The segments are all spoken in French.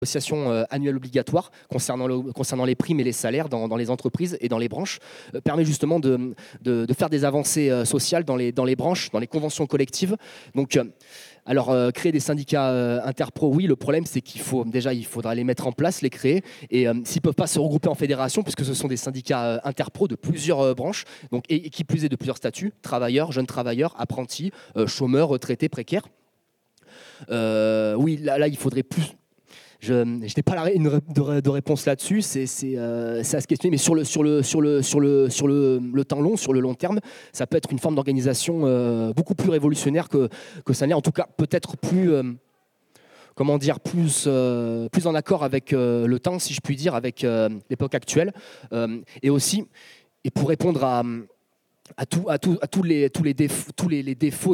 négociation annuelle obligatoire concernant les primes et les salaires dans les entreprises et dans les branches permet justement de faire des avancées sociales dans les branches, dans les conventions collectives. Donc, créer des syndicats interpro, oui, le problème c'est qu'il faudra les mettre en place, les créer, et s'ils ne peuvent pas se regrouper en fédération, puisque ce sont des syndicats interpro de plusieurs branches, donc, et qui plus est de plusieurs statuts, travailleurs, jeunes travailleurs, apprentis, chômeurs, retraités, précaires. Oui, là, il faudrait plus... Je n'ai pas de réponse là-dessus, c'est à se questionner, mais sur le temps long, sur le long terme, ça peut être une forme d'organisation beaucoup plus révolutionnaire que ça n'est, en tout cas peut-être plus, plus en accord avec le temps, si je puis dire, avec l'époque actuelle, et aussi, et pour répondre à tous les défauts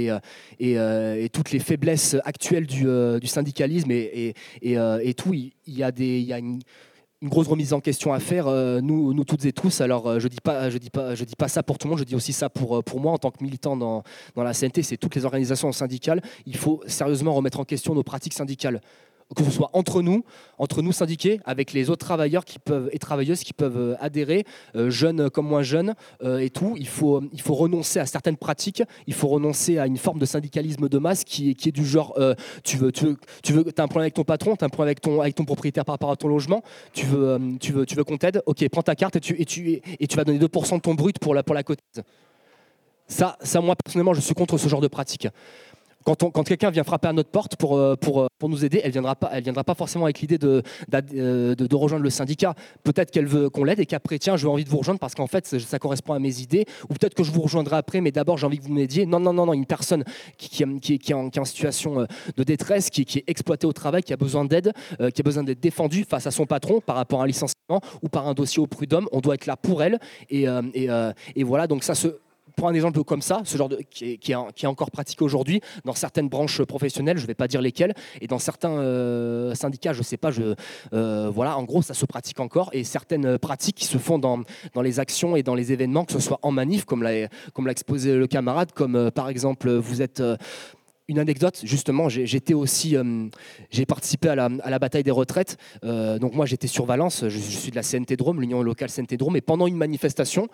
et toutes les faiblesses actuelles du syndicalisme et tout, il y a une grosse remise en question à faire, nous toutes et tous. Alors je dis pas ça pour tout le monde, je dis aussi ça pour moi en tant que militant dans la CNT, c'est toutes les organisations syndicales. Il faut sérieusement remettre en question nos pratiques syndicales, que ce soit entre nous syndiqués, avec les autres travailleurs et travailleuses qui peuvent adhérer, jeunes comme moins jeunes, et tout. Il faut renoncer à certaines pratiques, il faut renoncer à une forme de syndicalisme de masse qui est du genre, t'as un problème avec ton patron, t'as un problème avec ton propriétaire par rapport à ton logement, tu veux qu'on t'aide, ok, prends ta carte et tu vas donner 2% de ton brut pour la cotise. Ça, moi personnellement, je suis contre ce genre de pratique. Quand quelqu'un vient frapper à notre porte pour nous aider, elle viendra pas forcément avec l'idée de rejoindre le syndicat. Peut-être qu'elle veut qu'on l'aide et qu'après, tiens, j'ai envie de vous rejoindre parce qu'en fait, ça correspond à mes idées. Ou peut-être que je vous rejoindrai après, mais d'abord, j'ai envie que vous m'aidiez. Non, une personne qui est en situation de détresse, qui est exploitée au travail, qui a besoin d'aide, qui a besoin d'être défendue face à son patron par rapport à un licenciement ou par un dossier au prud'homme. On doit être là pour elle. Et voilà, donc ça se... Pour un exemple comme ça, ce genre qui est encore pratiqué aujourd'hui dans certaines branches professionnelles, je ne vais pas dire lesquelles, et dans certains syndicats, je ne sais pas, voilà, en gros, ça se pratique encore, et certaines pratiques qui se font dans les actions et dans les événements, que ce soit en manif, comme l'a exposé le camarade, comme par exemple, vous êtes... Une anecdote, justement, j'ai participé à la bataille des retraites. Donc moi, j'étais sur Valence, je suis de la CNT Drôme, l'Union locale CNT Drôme, et pendant une manifestation...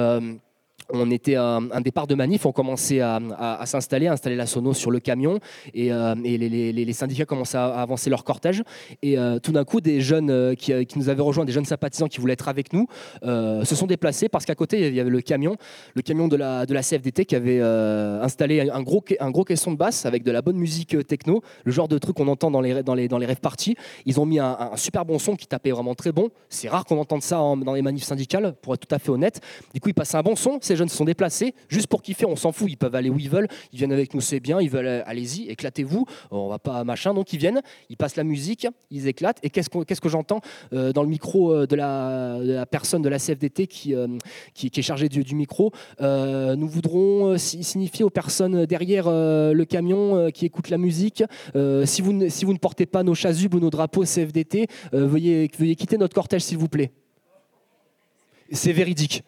on était à un départ de manif, on commençait à s'installer, à installer la sono sur le camion, et les syndicats commençaient à avancer leur cortège. Et tout d'un coup, des jeunes qui nous avaient rejoints, des jeunes sympathisants qui voulaient être avec nous, se sont déplacés parce qu'à côté, il y avait le camion de la CFDT qui avait installé un gros caisson de basse avec de la bonne musique techno, le genre de truc qu'on entend dans les rave parties. Ils ont mis un super bon son qui tapait vraiment très bon. C'est rare qu'on entende ça dans les manifs syndicales, pour être tout à fait honnête. Du coup, ils passaient un bon son. Ces jeunes se sont déplacés juste pour kiffer, on s'en fout, ils peuvent aller où ils veulent, ils viennent avec nous, c'est bien, ils veulent, allez-y, éclatez-vous, on va pas machin, donc ils viennent, ils passent la musique, ils éclatent, et qu'est-ce que j'entends dans le micro de la personne de la CFDT qui est chargée du micro, nous voudrons signifier aux personnes derrière le camion qui écoutent la musique, si vous ne portez pas nos chasubles ou nos drapeaux CFDT, veuillez quitter notre cortège s'il vous plaît. C'est véridique.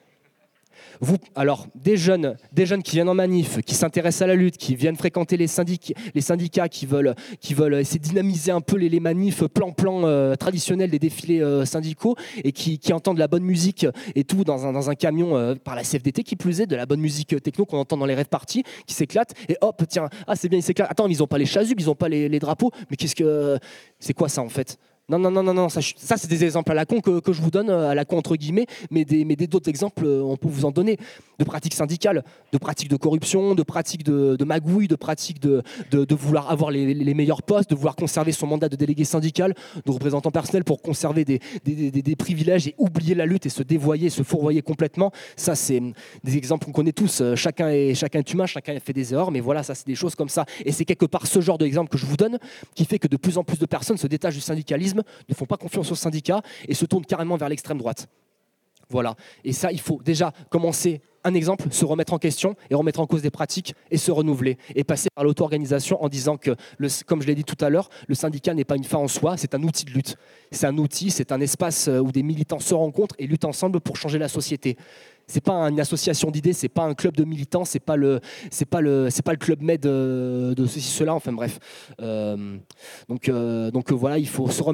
Alors, des jeunes qui viennent en manif, qui s'intéressent à la lutte, qui viennent fréquenter les syndicats, qui veulent essayer de dynamiser un peu les manifs plan traditionnels des défilés syndicaux, et qui entendent de la bonne musique et tout dans un camion par la CFDT, qui plus est, de la bonne musique techno qu'on entend dans les rave parties, qui s'éclatent, et hop, tiens, c'est bien, ils s'éclatent. Attends, mais ils n'ont pas les chasubles, ils n'ont pas les drapeaux, mais c'est quoi ça en fait ? Non, ça c'est des exemples à la con que je vous donne, à la con entre guillemets, mais d'autres exemples, on peut vous en donner, de pratiques syndicales, de pratiques de corruption, de pratiques de magouille, de pratiques de vouloir avoir les meilleurs postes, de vouloir conserver son mandat de délégué syndical, de représentant personnel pour conserver des privilèges et oublier la lutte et se dévoyer, se fourvoyer complètement. Ça, c'est des exemples qu'on connaît tous. Chacun est humain, chacun fait des erreurs, mais voilà, ça c'est des choses comme ça. Et c'est quelque part ce genre d'exemple que je vous donne qui fait que de plus en plus de personnes se détachent du syndicalisme, ne font pas confiance aux syndicats et se tournent carrément vers l'extrême droite. Voilà. Et ça, il faut déjà commencer un exemple, se remettre en question et remettre en cause des pratiques et se renouveler et passer par l'auto-organisation en disant que, comme je l'ai dit tout à l'heure, le syndicat n'est pas une fin en soi, c'est un outil de lutte. C'est un outil, c'est un espace où des militants se rencontrent et luttent ensemble pour changer la société. C'est pas une association d'idées, c'est pas un club de militants, c'est pas le club med de ceci cela. Enfin bref. Donc voilà, il faut se remettre